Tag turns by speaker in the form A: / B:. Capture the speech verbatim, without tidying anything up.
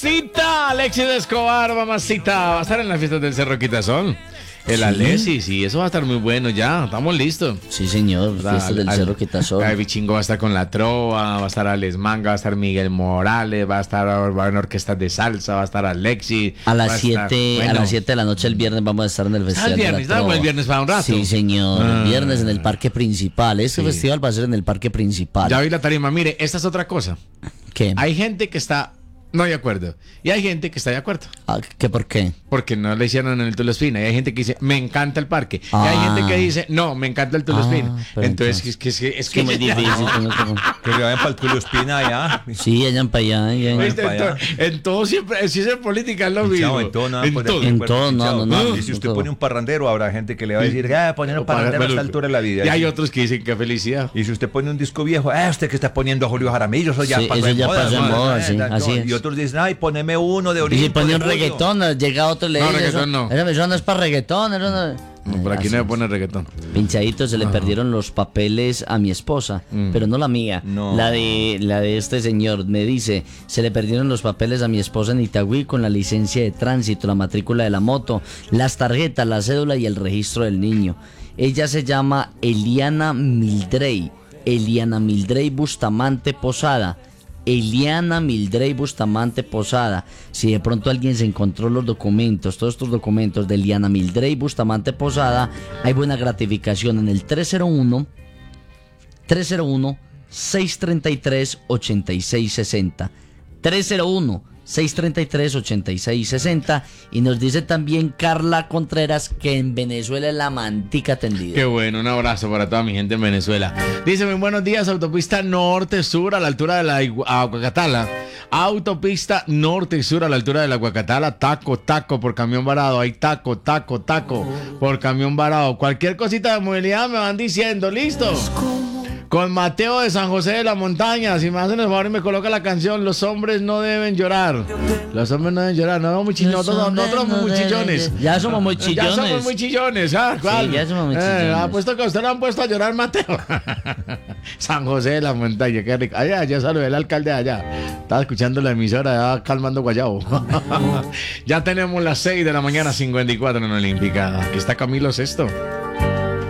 A: Cita, Alexis Escobar, mamacita, va a estar en las fiestas del Cerro Quitazón. El ¿Sí? Alexis, sí, eso va a estar muy bueno ya, estamos listos.
B: Sí, señor, fiestas del al, Cerro Quitazón.
A: El Bichingo va a estar con La Trova, va a estar Alex Manga, va a estar Miguel Morales, va a estar va a haber orquestas de salsa, va a estar Alexis.
B: A las siete bueno. a las siete de la noche el viernes vamos a estar en el festival.
A: El viernes,
B: de La Trova.
A: El viernes para un rato.
B: Sí, señor, ah. el viernes en el parque principal. Este sí. festival va a ser en el parque principal.
A: Ya vi la tarima, mire, esta es otra cosa.
B: ¿Qué?
A: Hay gente que está no de acuerdo. Y hay gente que está de acuerdo.
B: ¿Qué por qué?
A: Porque no le hicieron en el Tulospina. Y hay gente que dice, me encanta el parque. Ah. Y hay gente que dice, no, me encanta el Tulospina. Ah, entonces, entonces, es que es, que, es que
B: es muy difícil.
C: Que le vayan para el Tulospina allá.
B: Sí, vayan para allá. Vayan
A: ¿Viste?
C: para allá.
A: En, en todo siempre, si es en política es lo mismo.
C: Chao, en todo, no,
A: en
C: pues,
A: todo.
B: En todo, no, no, no.
C: Y si usted pone un parrandero, habrá gente que le va a decir, ah, poner un parrandero a esta altura de la vida.
A: Y hay otros que dicen, qué felicidad.
C: Y si usted pone un disco viejo, ah, usted que está poniendo a Julio Jaramillo, eso ya
B: sí,
C: pasó
B: eso ya pasó en moda, sí, así es.
C: Y otros dicen, ay, poneme uno de Olimpo.
B: Y si pone un reggaetón, llega otro y le
A: no,
B: dice,
A: reggaetón
B: eso,
A: no.
B: Eso no es para reggaetón, eso no...
A: No, por aquí no me pone reggaetón.
B: Pinchadito, se le Ajá. perdieron los papeles a mi esposa, mm. pero no la mía,
C: no.
B: la de la de este señor. Me dice, se le perdieron los papeles a mi esposa en Itagüí con la licencia de tránsito, la matrícula de la moto, las tarjetas, la cédula y el registro del niño. Ella se llama Eliana Mildrey, Eliana Mildrey Bustamante Posada. Eliana Mildrey Bustamante Posada. Si de pronto alguien se encontró los documentos, todos estos documentos de Eliana Mildrey Bustamante Posada, hay buena gratificación en el tres cero uno, seis tres tres, ocho seis seis cero. tres cero uno, seis tres tres, ocho seis seis cero. Y nos dice también Carla Contreras que en Venezuela es la mantica tendida.
A: Qué bueno, un abrazo para toda mi gente en Venezuela. Dice, muy buenos días, autopista norte-sur a la altura de la Aguacatala. Autopista norte-sur a la altura de la Aguacatala. Taco, taco por camión varado. Hay taco, taco, taco por camión varado. Cualquier cosita de movilidad me van diciendo, ¿listo? Con Mateo de San José de la Montaña, si me hacen el favor y me coloca la canción Los hombres no deben llorar. Los hombres no deben llorar, no, muy chillones, nosotros, nosotros somos muy chillones.
B: Ya somos muy chillones.
A: Ya somos muy chillones, ¿ah? ¿Cuál?
B: Sí, ya somos muy chillones.
A: Eh, apuesto que a usted lo han puesto a llorar, Mateo. San José de la Montaña, qué rico. Allá, ya saludé al alcalde de allá. Estaba escuchando la emisora, ya calmando guayabo. Ya tenemos las seis de la mañana, cincuenta y cuatro en Olímpica. Aquí está Camilo Sesto.